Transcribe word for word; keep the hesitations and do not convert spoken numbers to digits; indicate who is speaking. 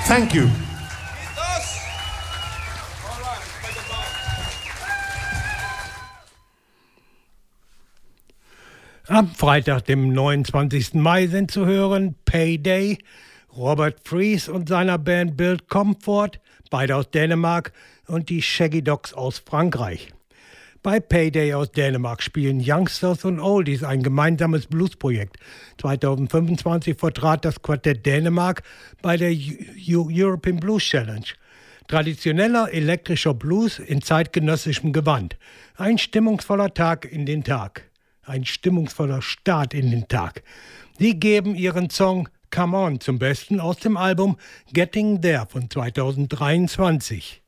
Speaker 1: Thank you.
Speaker 2: Am Freitag, dem neunundzwanzigsten Mai, sind zu hören Payday, Robert Fries und seiner Band Build Comfort, beide aus Dänemark, und die Shaggy Dogs aus Frankreich. Bei Payday aus Dänemark spielen Youngsters und Oldies ein gemeinsames Bluesprojekt. zweitausendfünfundzwanzig vertrat das Quartett Dänemark bei der Eu- European Blues Challenge. Traditioneller elektrischer Blues in zeitgenössischem Gewand. Ein stimmungsvoller Tag in den Tag. Ein stimmungsvoller Start in den Tag. Sie geben ihren Song Come On zum Besten aus dem Album Getting There von zweitausenddreiundzwanzig.